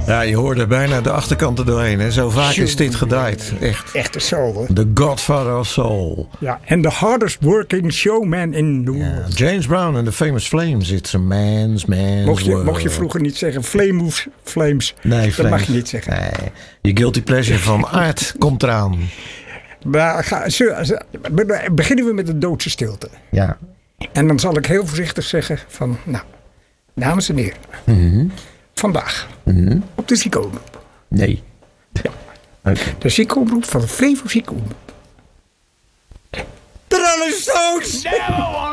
Ja, je hoorde bijna de achterkant er doorheen. Hè? Zo vaak is dit gedraaid. Echt. Echte soul, hoor. The Godfather of Soul. Ja, en the hardest working showman in the world. James Brown and the Famous Flames. It's a man's world. Mocht je vroeger niet zeggen Flames. Nee, dat mag je niet zeggen. Nee. Je guilty pleasure van Aard komt eraan. Maar beginnen we met de doodse stilte. Ja. En dan zal ik heel voorzichtig zeggen van... Nou, dames en heren. Vandaag. Op de ziekenomroep. Nee. Ja. Okay. De ziekenomroep van de Flevo Ziekenomroep. De Rolling Stones!